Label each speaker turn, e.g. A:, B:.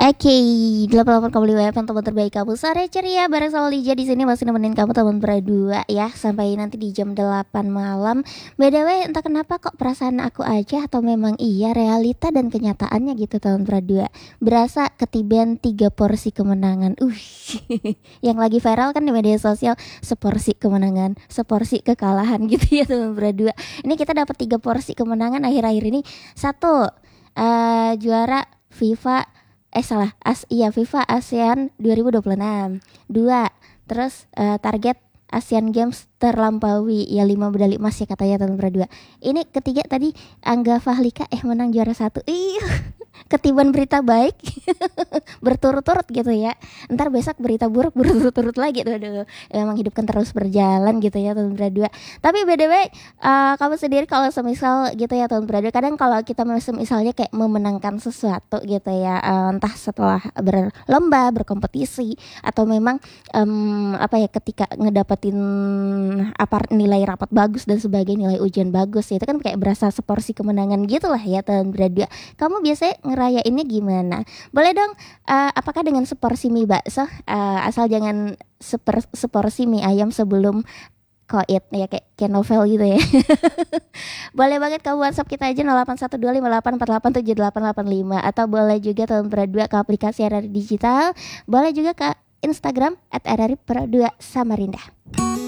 A: Oke, 88,5 FM teman terbaik kamu. Sore ceria bareng sama Lija di sini masih nemenin kamu teman berdua ya sampai nanti di jam 8 malam. BTW entah kenapa kok perasaan aku aja atau memang iya realita dan kenyataannya gitu teman berdua. Berasa ketiban 3 porsi kemenangan. Yang lagi viral kan di media sosial, seporsi kemenangan, seporsi kekalahan gitu ya teman berdua. Ini kita dapat 3 porsi kemenangan akhir-akhir ini. Satu, juara FIFA ASEAN 2026. Dua, terus target Asian Games terlampaui ya 5 medali emas ya katanya tahun berdua. Ini ketiga tadi Angga Fahlika menang juara 1. Ketiban berita baik berturut-turut gitu ya. Ntar besok berita buruk berturut-turut lagi tuh. Aduh, emang hidup kan terus berjalan gitu ya tahun berdua. Tapi BTW kamu sendiri kalau semisal gitu ya tahun berdua, kadang kalau kita misalnya kayak memenangkan sesuatu gitu ya, entah setelah berlomba, berkompetisi atau memang ketika ngedapetin nilai rapat bagus dan sebagainya, nilai ujian bagus ya, itu kan kayak berasa seporsi kemenangan gitu lah ya tahun berdua. Kamu biasanya ngerayainnya gimana? Boleh dong, apakah dengan seporsi mie bakso, asal jangan seporsi mie ayam sebelum koit ya, kayak novel gitu ya. Boleh banget kamu WhatsApp kita aja 081258487885, atau boleh juga tahun berdua ke aplikasi RRI Digital, boleh juga ke Instagram @RRI Pro 2 Samarinda.